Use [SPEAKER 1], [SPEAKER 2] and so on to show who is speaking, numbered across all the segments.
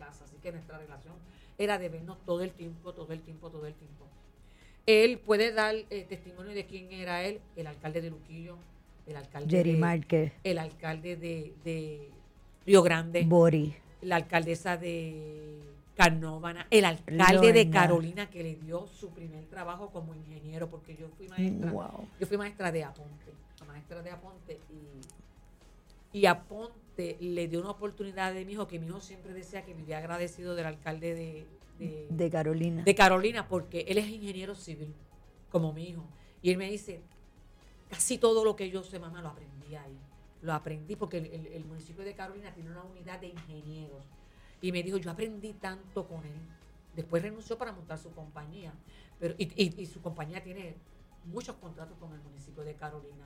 [SPEAKER 1] casa, así que nuestra relación era de vernos todo el tiempo. Él puede dar testimonio de quién era él, el alcalde de Luquillo,
[SPEAKER 2] Jerry Márquez,
[SPEAKER 1] el alcalde de Río Grande,
[SPEAKER 2] Bori,
[SPEAKER 1] la alcaldesa de Canóvana, el alcalde de Carolina, que le dio su primer trabajo como ingeniero, porque yo fui maestra de Aponte, y Aponte le dio una oportunidad de mi hijo, que mi hijo siempre decía que vivía agradecido del alcalde
[SPEAKER 2] de Carolina.
[SPEAKER 1] De Carolina, porque él es ingeniero civil, como mi hijo. Y él me dice, casi todo lo que yo sé, mamá, lo aprendí ahí. Lo aprendí porque el municipio de Carolina tiene una unidad de ingenieros. Y me dijo, yo aprendí tanto con él. Después renunció para montar su compañía. Y su compañía tiene muchos contratos con el municipio de Carolina.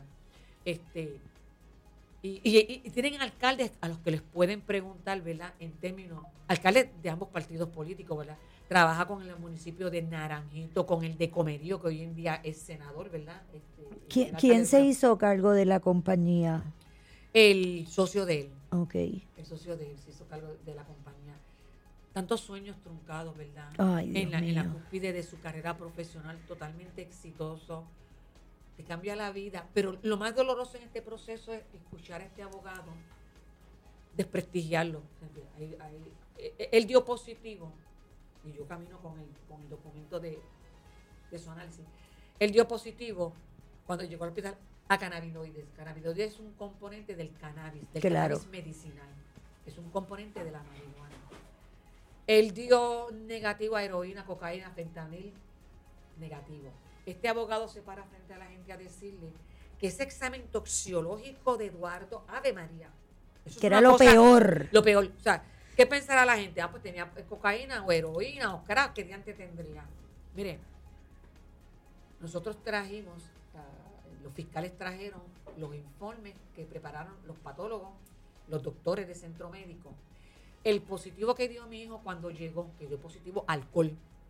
[SPEAKER 1] Y tienen alcaldes a los que les pueden preguntar, ¿verdad? En términos, alcaldes de ambos partidos políticos, ¿verdad? Trabaja con el municipio de Naranjito, con el de Comerío, que hoy en día es senador, ¿verdad?
[SPEAKER 2] ¿Quién se hizo cargo de la compañía?
[SPEAKER 1] El socio de él.
[SPEAKER 2] Okay.
[SPEAKER 1] El socio de él se hizo cargo de la compañía. Tantos sueños truncados, ¿verdad?
[SPEAKER 2] Ay, Dios
[SPEAKER 1] en la
[SPEAKER 2] mío.
[SPEAKER 1] cúspide de su carrera profesional, totalmente exitoso. Te cambia la vida. Pero lo más doloroso en este proceso es escuchar a este abogado desprestigiarlo. Él dio positivo, y yo camino con el documento de su análisis. Él dio positivo cuando llegó al hospital a cannabinoides. Cannabinoides es un componente del cannabis, del cannabis medicinal. Es un componente de la marihuana. Él dio negativo a heroína, cocaína, fentanil, negativo. Este abogado se para frente a la gente a decirle que ese examen toxiológico de Eduardo, Ave María, eso
[SPEAKER 2] que era lo peor.
[SPEAKER 1] Lo peor. O sea, ¿qué pensará la gente? Pues tenía cocaína o heroína o crack, ¿qué diante tendría? Mire, nosotros trajimos, los fiscales trajeron los informes que prepararon los patólogos, los doctores de centro médico. El positivo que dio mi hijo cuando llegó, que dio positivo alcohol,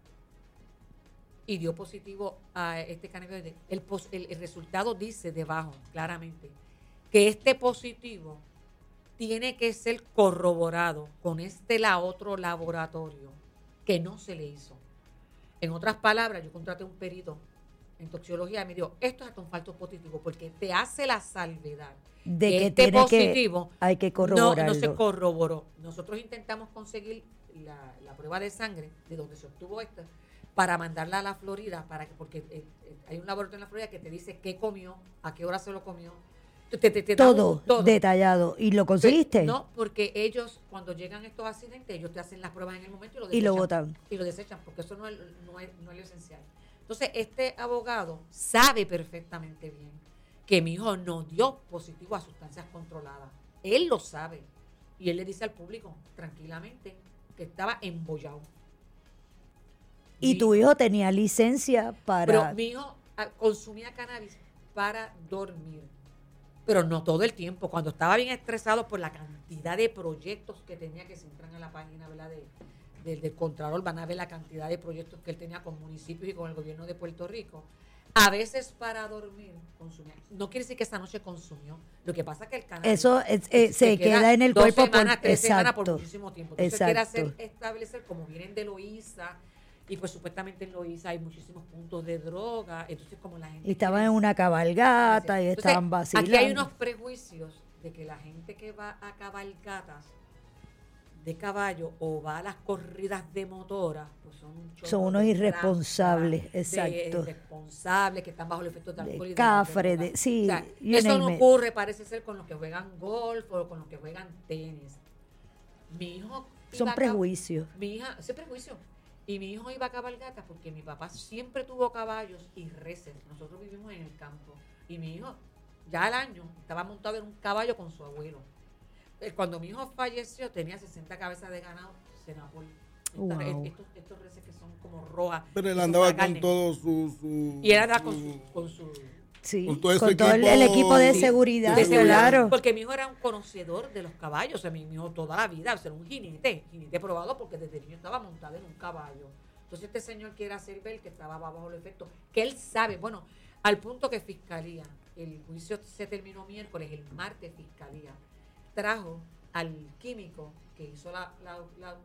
[SPEAKER 1] y dio positivo a este cannabinoide, el resultado dice debajo, claramente, que este positivo tiene que ser corroborado con otro laboratorio que no se le hizo. En otras palabras, yo contraté un perito en toxicología y me dijo, esto es hasta un falso positivo, porque te hace la salvedad
[SPEAKER 2] de que
[SPEAKER 1] este positivo
[SPEAKER 2] hay que corroborarlo.
[SPEAKER 1] No se corroboró. Nosotros intentamos conseguir la prueba de sangre de donde se obtuvo esta para mandarla a la Florida, porque hay un laboratorio en la Florida que te dice qué comió, a qué hora se lo comió.
[SPEAKER 2] Todo detallado. ¿Y lo conseguiste?
[SPEAKER 1] No, porque ellos, cuando llegan estos accidentes, ellos te hacen las pruebas en el momento
[SPEAKER 2] y lo botan.
[SPEAKER 1] Y lo desechan, porque eso no es lo esencial. Entonces, este abogado sabe perfectamente bien que mi hijo no dio positivo a sustancias controladas. Él lo sabe. Y él le dice al público, tranquilamente, que estaba embollado.
[SPEAKER 2] ¿Y tu hijo tenía licencia para...?
[SPEAKER 1] Pero mi hijo consumía cannabis para dormir. Pero no todo el tiempo. Cuando estaba bien estresado por la cantidad de proyectos que tenía, que se entran en la página, ¿verdad?, del Contralor, van a ver la cantidad de proyectos que él tenía con municipios y con el gobierno de Puerto Rico. A veces para dormir consumía. No quiere decir que esa noche consumió. Lo que pasa es que el cannabis
[SPEAKER 2] eso se queda en el cuerpo
[SPEAKER 1] por 3 semanas por muchísimo tiempo. Entonces quiere establecer, como vienen de Loíza, y pues supuestamente en Loíza hay muchísimos puntos de droga, entonces como la gente...
[SPEAKER 2] Y estaban en una cabalgata y estaban vacilando.
[SPEAKER 1] Aquí hay unos prejuicios de que la gente que va a cabalgatas de caballo o va a las corridas de motora, pues son
[SPEAKER 2] unos irresponsables, exacto.
[SPEAKER 1] Irresponsables, que están bajo el efecto de alcohol y
[SPEAKER 2] cafre, sí.
[SPEAKER 1] O sea, eso no ocurre, parece ser, con los que juegan golf o con los que juegan tenis. Mi hijo...
[SPEAKER 2] Son prejuicios.
[SPEAKER 1] Ese prejuicio. Y mi hijo iba a cabalgatas porque mi papá siempre tuvo caballos y reses. Nosotros vivimos en el campo. Y mi hijo, ya al año, estaba montado en un caballo con su abuelo. Cuando mi hijo falleció, tenía 60 cabezas de ganado, Senapol.
[SPEAKER 2] Wow.
[SPEAKER 1] Estos reses que son como rojas.
[SPEAKER 3] Pero él andaba con todo su...
[SPEAKER 1] Y él andaba con su
[SPEAKER 2] sí,
[SPEAKER 3] con
[SPEAKER 2] todo el equipo de seguridad, claro.
[SPEAKER 1] Porque mi hijo era un conocedor de los caballos, o sea, mi hijo toda la vida, o sea, era un jinete probado, porque desde niño estaba montado en un caballo. Entonces este señor quiere hacer ver que estaba bajo el efecto, que él sabe, bueno, al punto que Fiscalía, el juicio se terminó miércoles, el martes Fiscalía trajo al químico que hizo la